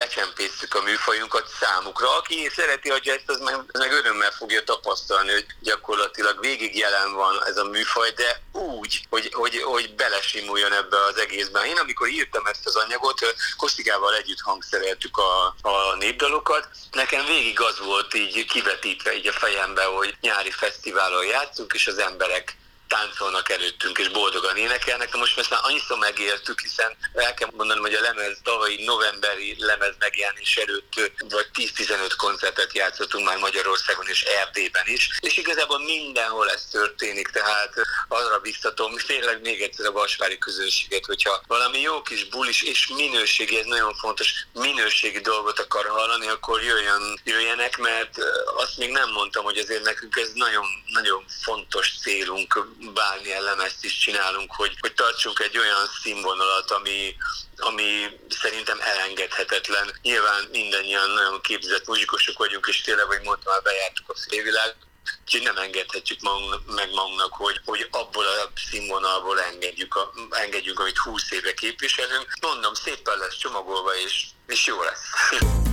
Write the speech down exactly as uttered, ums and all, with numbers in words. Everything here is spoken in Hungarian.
becsempésztük a műfajunkat számukra. Aki szereti a jazz, az meg, meg örömmel fogja tapasztalni, hogy gyakorlatilag végig jelen van ez a műfaj, de úgy, hogy, hogy, hogy belesimuljon ebbe az egészben. Én amikor írtam ezt az anyagot, Kostikával együtt hangszereltük a, a népdalokat, nekem végig az volt így kivetítve így a fejembe, hogy nyári fesztiválon játszunk, és az emberek táncolnak előttünk, és boldogan énekelnek. Most ezt már annyiszor megértük, hiszen el kell mondanom, hogy a lemez tavalyi novemberi lemez megjelenés előtt vagy tíz-tizenöt koncertet játszottunk már Magyarországon és Erdélyben is, és igazából mindenhol ez történik, tehát arra biztatom tényleg még egyszer a vasvári közönséget, hogyha valami jó kis bulis és minőségi, ez nagyon fontos, minőségi dolgot akar hallani, akkor jöjjön, jöjjenek, mert azt még nem mondtam, hogy azért nekünk ez nagyon, nagyon fontos célunk, bármilyen lemezt is csinálunk, hogy, hogy tartsunk egy olyan színvonalat, ami, ami szerintem elengedhetetlen. Nyilván mindannyian nagyon képzett muzsikusok vagyunk, és tényleg, hogy mondtam, már bejártuk a félvilág, úgyhogy nem engedhetjük magunk, meg magunknak, hogy, hogy abból a színvonalból engedjük, a, engedjük, amit húsz éve képviselünk. Mondom, szépen lesz csomagolva, és, és jó lesz.